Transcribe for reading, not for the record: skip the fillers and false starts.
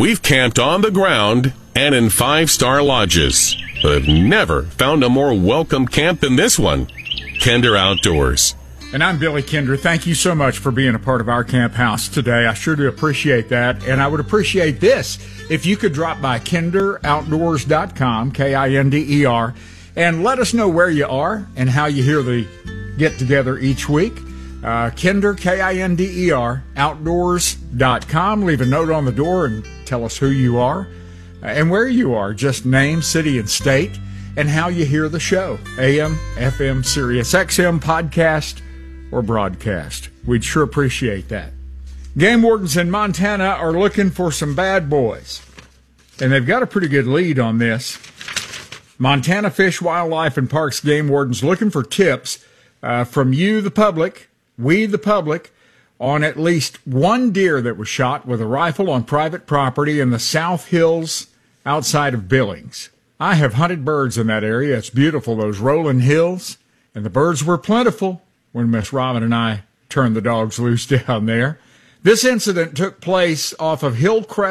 We've camped on the ground and in 5-star lodges, but have never found a more welcome camp than this one. Kinder Outdoors. And I'm Billy Kinder. Thank you so much for being a part of our camp house today. I sure do appreciate that. And I would appreciate this if you could drop by kinderoutdoors.com, Kinder, and let us know where you are and how you hear the get-together each week. Kinder, Kinder, outdoors.com. Leave a note on the door and tell us who you are and where you are. Just name, city, and state, and how you hear the show. AM, FM, Sirius XM, podcast, or broadcast. We'd sure appreciate that. Game wardens in Montana are looking for some bad boys, and they've got a pretty good lead on this. Montana Fish, Wildlife, and Parks game wardens looking for tips from you, the public, we, the public, on at least one deer that was shot with a rifle on private property in the South Hills outside of Billings. I have hunted birds in that area. It's beautiful, those rolling hills, and the birds were plentiful when Miss Robin and I turned the dogs loose down there. This incident took place off of Hillcrest